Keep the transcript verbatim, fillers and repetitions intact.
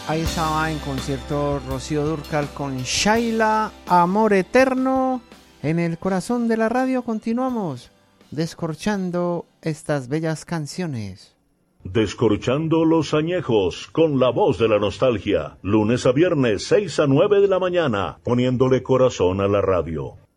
Ahí estaba en concierto Rocío Dúrcal con Shaila, Amor Eterno. En el corazón de la radio continuamos descorchando estas bellas canciones. Descorchando los añejos con la voz de la nostalgia. Lunes a viernes, seis a nueve de la mañana, poniéndole corazón a la radio.